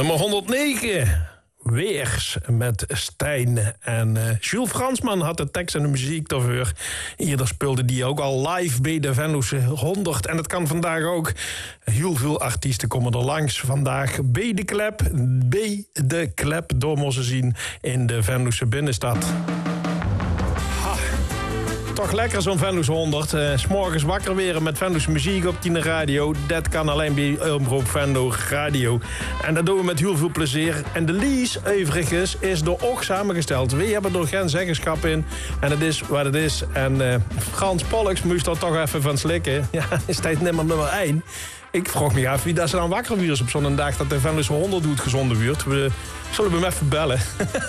Nummer 109. Weers met Stijn. En Jules Fransman had de tekst en de muziek daarvoor. Eerder speelde die ook al live bij de Venlose 100. En dat kan vandaag ook. Heel veel artiesten komen er langs vandaag bij de klep door moesten zien in de Venlose binnenstad. Toch lekker zo'n Venlose 100. 's Morgens wakker weer met Venlose muziek op die radio. Dat kan alleen bij Omroep Venlo Radio. En dat doen we met heel veel plezier. En de lease, overigens, is door ook samengesteld. We hebben er geen zeggenschap in. En het is wat het is. En Frans Pollux moest er toch even van slikken. Ja, is tijd nummer 1. Ik vroeg me af wie dat ze dan wakker wordt op zo'n dag dat de Venlose 100 doet gezonden wordt. We zullen hem even bellen.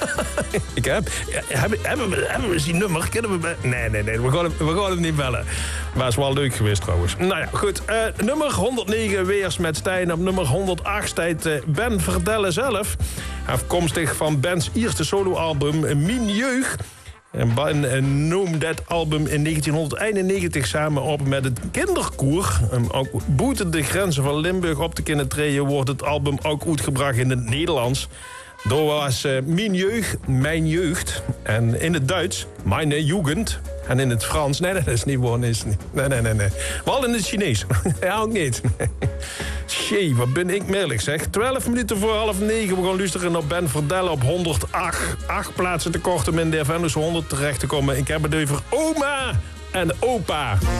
Hebben we zien nummer? Kunnen we nee, we gaan hem niet bellen. Maar het is wel leuk geweest trouwens. Nou ja, goed. Nummer 109 Weers met Stijn. Op nummer 108 staat Ben Verdelle zelf. Afkomstig van Ben's eerste soloalbum Min Jeugd. En Ben noemde dat album in 1991 samen op met het kinderkoor. Ook buiten de grenzen van Limburg op te kunnen treden wordt het album ook uitgebracht in het Nederlands. Door was Mijn Jeugd. En in het Duits, Meine Jugend. En in het Frans, nee, dat is niet waar. Nee. Wel in het Chinees. Ja, ook niet. Shee, wat ben ik meerlijk zeg. 12 minuten voor 8:30. We gaan luisteren op Ben Verdelle op 108. 8 plaatsen tekort om in de Venlose 100 terecht te komen. Ik heb het over oma en opa.